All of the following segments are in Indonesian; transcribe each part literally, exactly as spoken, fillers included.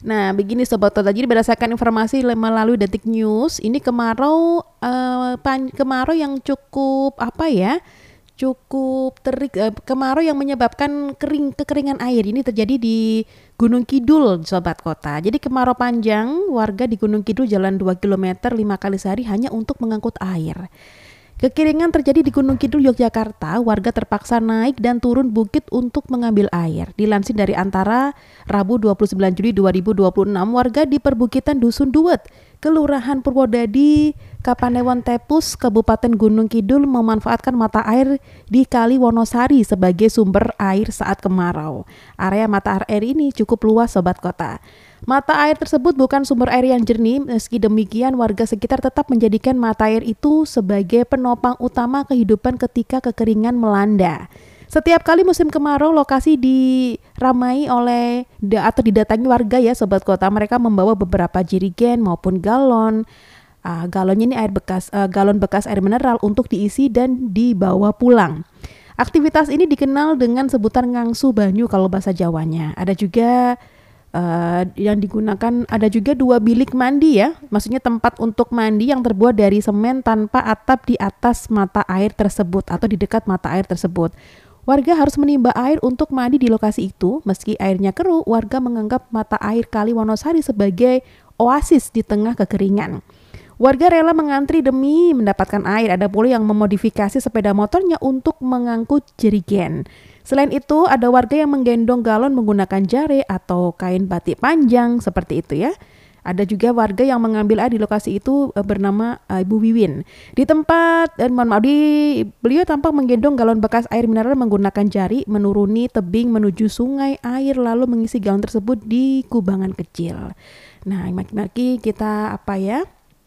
Nah, begini Sobat Kota, jadi berdasarkan informasi le- melalui Detik News, ini kemarau eh, pan- kemarau yang cukup apa ya? Cukup terik eh, kemarau yang menyebabkan kering kekeringan air ini terjadi di Gunung Kidul, Sobat Kota. Jadi kemarau panjang, warga di Gunung Kidul jalan dua kilometer lima kali sehari hanya untuk mengangkut air. Kekeringan terjadi di Gunung Kidul, Yogyakarta. Warga terpaksa naik dan turun bukit untuk mengambil air. Dilansir dari Antara, Rabu dua puluh sembilan Juli dua ribu dua puluh enam, warga di perbukitan Dusun Duet, Kelurahan Purwodadi, Kapanewon Tepus, Kabupaten Gunung Kidul memanfaatkan mata air di Kali Wonosari sebagai sumber air saat kemarau. Area mata air ini cukup luas, Sobat Kota. Mata air tersebut bukan sumber air yang jernih, meski demikian warga sekitar tetap menjadikan mata air itu sebagai penopang utama kehidupan ketika kekeringan melanda. Setiap kali musim kemarau, lokasi diramai oleh atau didatangi warga ya Sobat Kota. Mereka membawa beberapa jerigen maupun galon. Uh, galonnya ini air bekas, uh, galon bekas air mineral untuk diisi dan dibawa pulang. Aktivitas ini dikenal dengan sebutan ngangsu banyu kalau bahasa Jawanya. Ada juga Uh, yang digunakan ada juga dua bilik mandi ya, maksudnya tempat untuk mandi yang terbuat dari semen tanpa atap di atas mata air tersebut atau di dekat mata air tersebut. Warga harus menimba air untuk mandi di lokasi itu. Meski airnya keruh, warga menganggap mata air Kali Wonosari sebagai oasis di tengah kekeringan. Warga rela mengantri demi mendapatkan air. Ada pula yang memodifikasi sepeda motornya untuk mengangkut jerigen. Selain itu, ada warga yang menggendong galon menggunakan jare atau kain batik panjang seperti itu ya. Ada juga warga yang mengambil air di lokasi itu e, bernama e, Ibu Wiwin. Di tempat, dan mohon maaf, di, beliau tampak menggendong galon bekas air mineral menggunakan jari, menuruni tebing menuju sungai air lalu mengisi galon tersebut di kubangan kecil. Nah, maki-maki kita apa ya,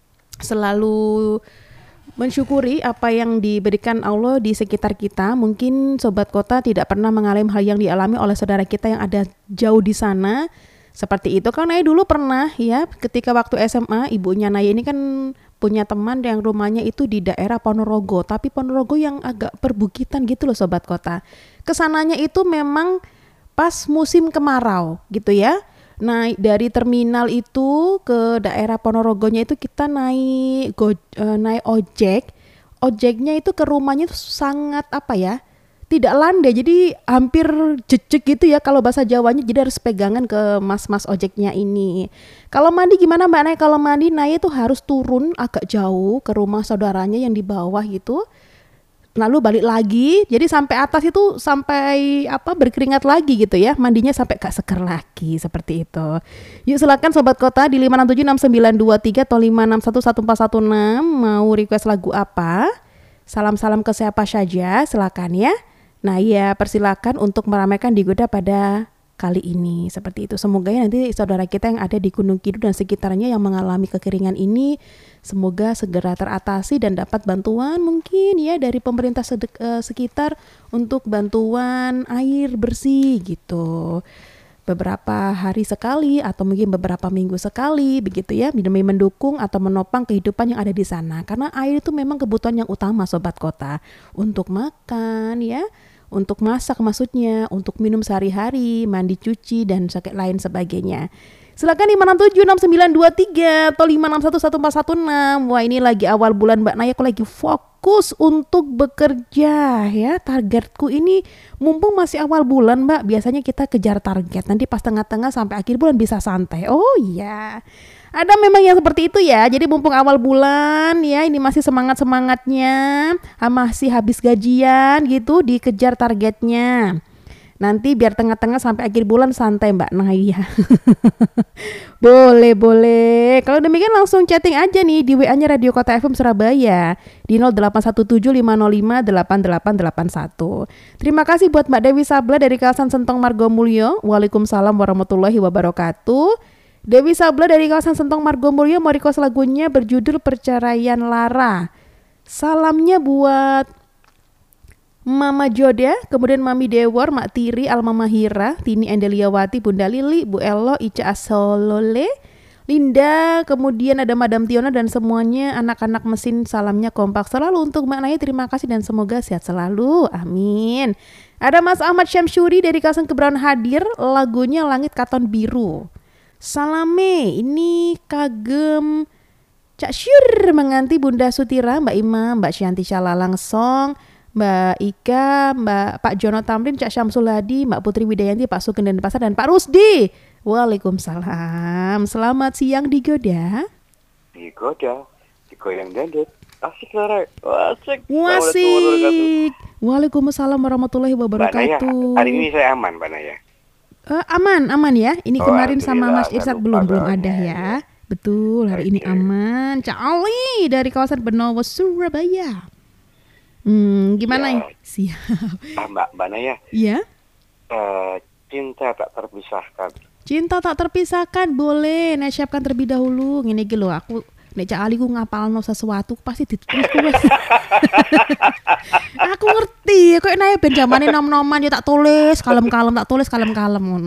selalu mensyukuri apa yang diberikan Allah di sekitar kita. Mungkin Sobat Kota tidak pernah mengalami hal yang dialami oleh saudara kita yang ada jauh di sana. Seperti itu kan Naya dulu pernah ya, ketika waktu S M A, ibunya Naya ini kan punya teman yang rumahnya itu di daerah Ponorogo, tapi Ponorogo yang agak perbukitan gitu loh Sobat Kota. Kesananya itu memang pas musim kemarau gitu ya. Naik dari terminal itu ke daerah Ponorogonya itu kita naik go, uh, naik ojek. Ojeknya itu ke rumahnya itu sangat apa ya? Tidak landai, jadi hampir jejek gitu ya kalau bahasa Jawanya. Jadi harus pegangan ke mas-mas ojeknya ini. Kalau mandi gimana Mbak Naya? Kalau mandi Naya itu harus turun agak jauh ke rumah saudaranya yang di bawah gitu. Lalu balik lagi, jadi sampai atas itu sampai apa berkeringat lagi gitu ya, mandinya sampai gak seger lagi seperti itu. Yuk silakan Sobat Kota di lima enam tujuh enam sembilan dua tiga atau lima enam satu satu empat satu enam mau request lagu apa? Salam-salam ke siapa saja, silakan ya. Nah ya, persilakan untuk meramaikan Digoda pada kali ini seperti itu. Semoga ya nanti saudara kita yang ada di Gunung Kidul dan sekitarnya yang mengalami kekeringan ini semoga segera teratasi dan dapat bantuan mungkin ya dari pemerintah sedek, uh, sekitar untuk bantuan air bersih gitu. Beberapa hari sekali atau mungkin beberapa minggu sekali begitu ya, demi mendukung atau menopang kehidupan yang ada di sana. Karena air itu memang kebutuhan yang utama Sobat Kota, untuk makan ya, untuk masak maksudnya, untuk minum sehari-hari, mandi cuci dan lain sebagainya. Silakan lima enam tujuh enam sembilan dua tiga atau lima enam satu satu empat satu enam. Wah, ini lagi awal bulan Mbak Naya, aku lagi fokus untuk bekerja ya. Targetku ini mumpung masih awal bulan Mbak, biasanya kita kejar target. Nanti pas tengah-tengah sampai akhir bulan bisa santai. Oh iya, ada memang yang seperti itu ya. Jadi mumpung awal bulan ya, ini masih semangat-semangatnya, masih habis gajian gitu, dikejar targetnya. Nanti biar tengah-tengah sampai akhir bulan santai Mbak Naya. Boleh, boleh. Kalau demikian langsung chatting aja nih di W A-nya Radio Kota F M Surabaya di nol delapan satu tujuh lima nol lima delapan delapan delapan satu. Terima kasih buat Mbak Dewi Sabla dari kawasan Sentong Margomulyo. Waalaikumsalam warahmatullahi wabarakatuh. Dewi Sabla dari kawasan Sentong Margomulyo mau request lagunya berjudul Perceraian Lara. Salamnya buat Mama Joda, kemudian Mami Dewor, Mak Tiri, Alma Mahira, Tini Endeliawati, Bunda Lili, Bu Elo, Ica Asolole, Linda, kemudian ada Madam Tiona dan semuanya anak-anak mesin. Salamnya kompak selalu untuk Mbak Naya. Terima kasih dan semoga sehat selalu. Amin. Ada Mas Ahmad Syamsuri dari kawasan Kebraun hadir, lagunya Langit Katon Biru. Salame, ini kagem Cak Syur menganti Bunda Sutira, Mbak Ima, Mbak Syanti Syala langsung, Mbak Ika, Mbak Pak Jono Tamrin, Cak Syamsul Hadi, Mbak Putri Widayanti, Pak Sugeng Denpasar, dan Pak Rusdi. Waalaikumsalam. Selamat siang Digoda. Digoda, digoyang dandut. Asik lah, asik. Wasik. Waalaikumsalam warahmatullahi wabarakatuh. Mbak Naya, hari ini saya aman, Mbak Naya. Uh, aman, aman ya. Ini Oh, kemarin sama Mas alhamdulillah, Irsad nggak belum lupa belum ada soalnya, ya. ya. Betul, hari ini Oke. aman. Cak Ali dari kawasan Benowo, Surabaya. Hmm, gimana ya? Ya. Siap. Ah, Mbak, Mbak Naya, Ya. eh, cinta tak terpisahkan. Cinta tak terpisahkan, boleh. Nah, siapkan terlebih dahulu. Ngene iki lho, aku nek Cak Ali ku ngapalno sesuatu pasti ditulis tulis. Aku ngerti, kok nek ben jamane nom-noman yo tak tulis, kalem-kalem tak tulis kalem-kalem ngono.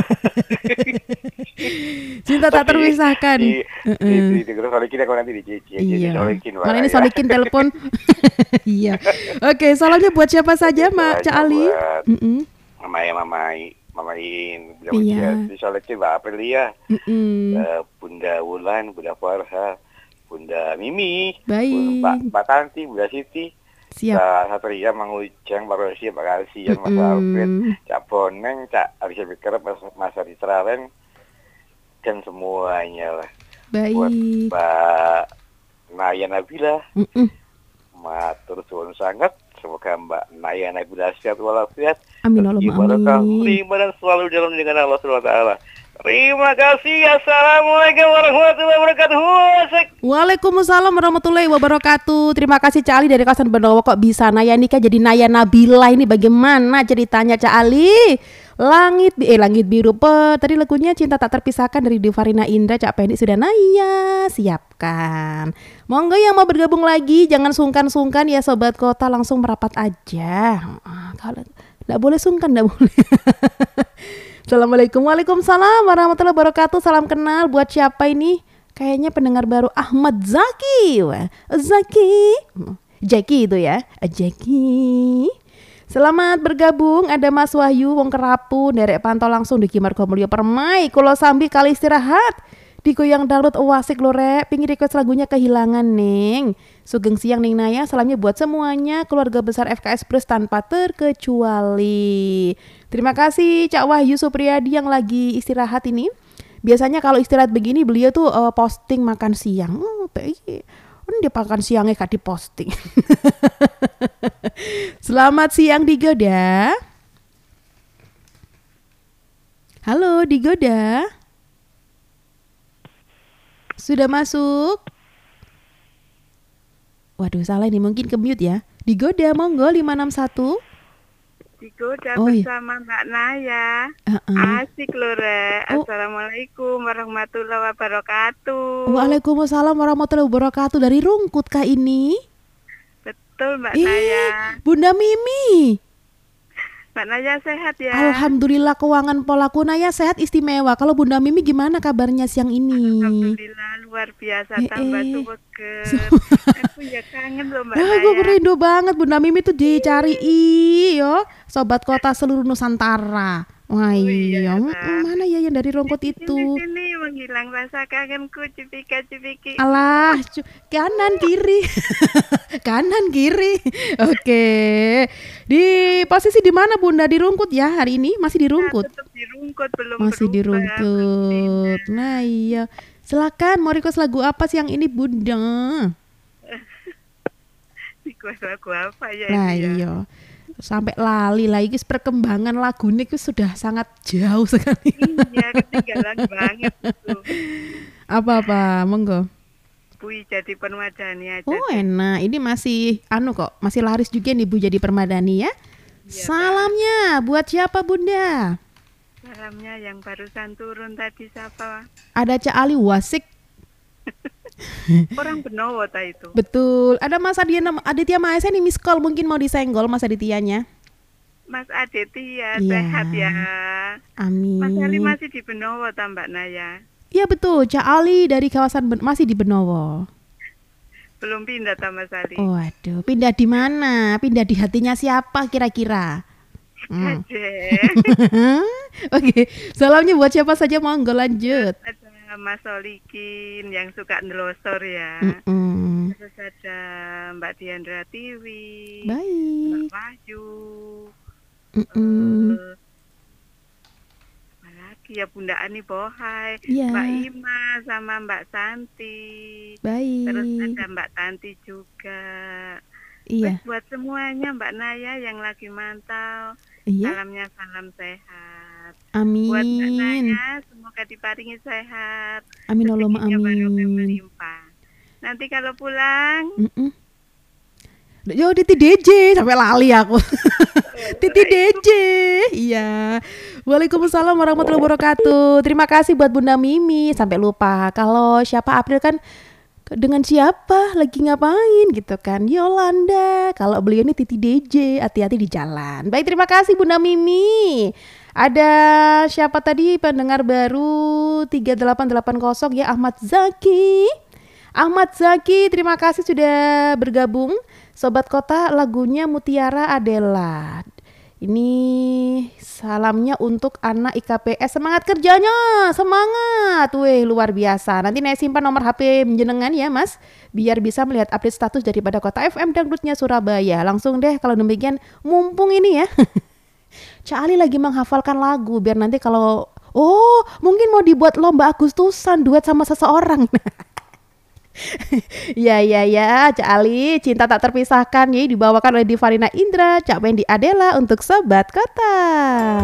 Cinta tak terpisahkan. Di, Heeh. di, di, di, di solikin aku nanti dicici. Iya. Solikin, Mbak Malah ini Naya. solikin telepon. Iya. Oke, salamnya buat siapa saja, Mak Cak Salamnya Ali? buat Mm-mm. Mamai, mamai, mamain. Iya. Di solikin Mbak Aprilia, Mm-mm. eh, Bunda Wulan, Bunda Farha, Bunda Mimi, Baik. Mbak, Mbak Tanti, Bunda Siti, Siap. Mbak Satria, Mang Ujang, Pak Rosi, Pak Kalsian, Mas Mm-mm. Alfred, Cak Boneng, Cak Arisya Bikerep, Mas, Mas Adi Traweng, dan semuanya lah. Buat Baik. Mbak Naya Nabila, Mm-mm. matur suwun sangat. Semoga Mbak Naya Nabila sehat walafiat, Amin rezeki Allahumma barokah, amin. terima dan selalu dalam dengan Allah Subhanahu wa taala. Terima kasih. Assalamualaikum warahmatullahi wabarakatuh. Asik. Waalaikumsalam warahmatullahi wabarakatuh. Terima kasih Cak Ali dari kawasan Benowo. Kok bisa Naya nikah jadi Naya Nabila, ini bagaimana ceritanya Cak Ali? Langit eh langit biru pe. Tadi lagunya Cinta Tak Terpisahkan dari Divarina Indra. Cak Pendi sudah Naya siapkan. Monggo yang mau bergabung lagi jangan sungkan-sungkan ya sobat kota, langsung merapat aja. Ah, kalau enggak boleh sungkan, enggak boleh. Assalamualaikum. Waalaikumsalam warahmatullahi wabarakatuh. Salam kenal buat siapa ini? Kayaknya pendengar baru Ahmad Zaki. Wah, Zaki. Jaki itu ya. Jaki. Selamat bergabung. Ada Mas Wahyu wong Kerapu, derek pantau langsung di Kimar Mulyo Permai. Kulo sambil kali istirahat. Digoyang download wasik lho rek. Pingin request lagunya Kehilangan Neng. Sugeng siang Neng Naya. Salamnya buat semuanya keluarga besar F K S Plus tanpa terkecuali. Terima kasih Cak Wahyu Supriyadi yang lagi istirahat ini. Biasanya kalau istirahat begini beliau tuh uh, posting makan siang. Hmm, Ini dia makan siangnya gak diposting. Selamat siang Digoda. Halo Digoda. Sudah masuk? Waduh salah ini, mungkin ke mute ya. Digoda monggo lima enam satu. Digoda Oh, iya. bersama Mbak Naya. Uh-uh. Asik loh Re. Oh. Assalamualaikum warahmatullahi wabarakatuh. Waalaikumsalam warahmatullahi wabarakatuh. Dari Rungkut kah ini? Betul Mbak Eh, Naya. Bunda Mimi. Mbak Naya sehat ya? Alhamdulillah keuangan polaku Naya sehat istimewa. Kalau Bunda Mimi gimana kabarnya siang ini? Alhamdulillah luar biasa, Eh, tambah eh. suweger. Aku ya kangen loh Mbak Nah, Naya. gue rindu banget Bunda Mimi tuh dicari yo, sobat kota seluruh Nusantara. Wah Oh iya, iya, Mm, Mbak. mana ya yang dari Rungkut Sini itu? sini menghilang rasa kangenku, cipika cipiki. Alah, cu- kanan kiri, kanan kiri. Oke, di posisi di mana Bunda, di Rungkut ya hari ini? Masih di Rungkut? Tetap di Rungkut, belum Masih di berubah, Rungkut. belum Nah iya, silakan mau request lagu apa siang ini Bunda? pindah. Lagu apa ya Nah ini ya? iya, sampai lali lah. Ini perkembangan lagu ini sudah sangat jauh sekali. Iya, ketinggalan banget itu. Apa-apa, monggo. Bui jadi permadani aja. Oh deh. enak, ini masih anu kok, masih laris juga nih Bu jadi permadani ya. Iya, Salamnya buat siapa Bunda? Salamnya yang barusan turun tadi siapa? Ada Cak Ali Wasik, Orang Benowo ta itu. betul. Ada Mas Aditya, Aditya Maesa nih miss call, mungkin mau disenggol Mas Adityanya. Mas Aditya Iya. sehat ya. Amin. Mas Ali masih di Benowo ta Mbak Naya? Iya betul, Cak Ali dari kawasan Ben- masih di Benowo. Belum pindah ta Mas Ali? Oh, waduh, pindah di mana? Pindah di hatinya siapa kira-kira? Hmm. Aceh. Oke, salamnya buat siapa saja, monggo lanjut. Ada Mas Solikin yang suka ndelosor ya. Mm-mm. Terus ada Mbak Diandra Tiwi, Mbak Baik. Wahyu, Mm-mm. eh, apa lagi ya Bunda Ani Bohai, Iya, Mbak Ima sama Mbak Santi. Terus baik. ada Mbak Tanti juga. Terus Iya, buat semuanya Mbak Naya yang lagi mantau, iya. salamnya salam sehat. Buat Mbak Amin. Naya semoga diparingi sehat, Amin Allahumma rezekinya barokah amin. melimpah. Nanti kalau pulang, Mm-mm. Yo, Titi D J sampai lali aku. Titi D J. Iya. Waalaikumsalam warahmatullahi wabarakatuh. Terima kasih buat Bunda Mimi. Sampai lupa kalau siapa April kan dengan siapa lagi ngapain gitu kan. Yolanda. Kalau beliau ini Titi D J, hati-hati di jalan. Baik, terima kasih Bunda Mimi. Ada siapa tadi pendengar baru tiga delapan delapan nol ya, Ahmad Zaki. Ahmad Zaki, terima kasih sudah bergabung. Sobat Kota, lagunya Mutiara Adela. Ini salamnya untuk anak I K P S. Semangat kerjanya, semangat. Weh, luar biasa. Nanti Nek simpan nomor H P menjenengan ya Mas, biar bisa melihat update status daripada Kota F M Dangdutnya Surabaya. Langsung deh kalau demikian, mumpung ini ya. Cak Ali lagi menghafalkan lagu, biar nanti kalau, oh mungkin mau dibuat lomba Agustusan, duet sama seseorang. Ya ya ya, Cak Ali, cinta tak terpisahkan ya dibawakan oleh Divarina Indra, Cak Wendy Adela untuk Sobat Kota.